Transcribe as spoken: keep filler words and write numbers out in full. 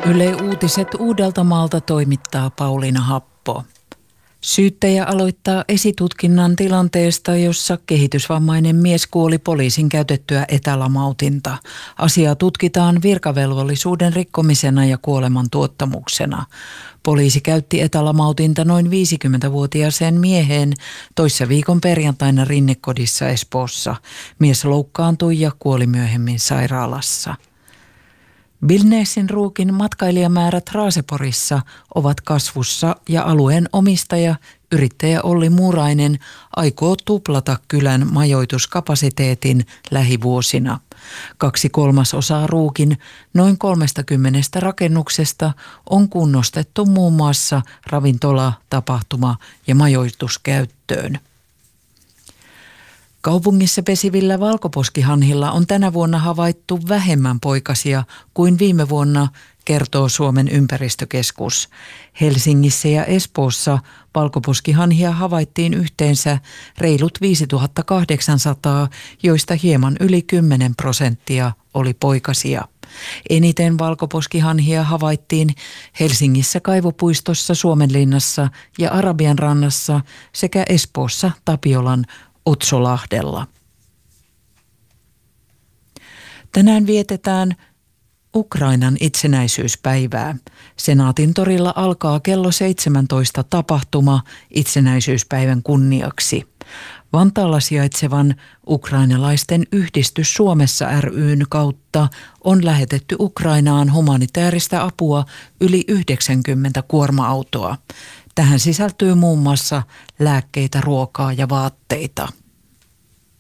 Yle Uutiset Uudeltamaalta toimittaa Pauliina Happo. Syyttäjä aloittaa esitutkinnan tilanteesta, jossa kehitysvammainen mies kuoli poliisin käytettyä etälamautinta. Asiaa tutkitaan virkavelvollisuuden rikkomisena ja kuoleman tuottamuksena. Poliisi käytti etälamautinta noin viisikymmentävuotiaaseen mieheen toissa viikon perjantaina Rinnekodissa Espoossa. Mies loukkaantui ja kuoli myöhemmin sairaalassa. Billnesin Ruukin matkailijamäärät Raaseporissa ovat kasvussa ja alueen omistaja, yrittäjä Olli Muurainen, aikoo tuplata kylän majoituskapasiteetin lähivuosina. Kaksi kolmasosaa Ruukin noin kolmestakymmenestä rakennuksesta on kunnostettu muun muassa ravintola-, tapahtuma- ja majoituskäyttöön. Kaupungissa pesivillä valkoposkihanhilla on tänä vuonna havaittu vähemmän poikasia kuin viime vuonna, kertoo Suomen ympäristökeskus. Helsingissä ja Espoossa valkoposkihanhia havaittiin yhteensä reilut viisituhattakahdeksansataa, joista hieman yli kymmenen prosenttia oli poikasia. Eniten valkoposkihanhia havaittiin Helsingissä Kaivopuistossa, Suomenlinnassa ja Arabianrannassa sekä Espoossa Tapiolan Otsolahdella. Tänään vietetään Ukrainan itsenäisyyspäivää. Senaatin torilla alkaa kello seitsemäntoista tapahtuma itsenäisyyspäivän kunniaksi. Vantaalla sijaitsevan ukrainalaisten yhdistys Suomessa ry:n kautta on lähetetty Ukrainaan humanitaarista apua yli yhdeksänkymmentä kuorma-autoa. Tähän sisältyy muun muassa lääkkeitä, ruokaa ja vaatteita.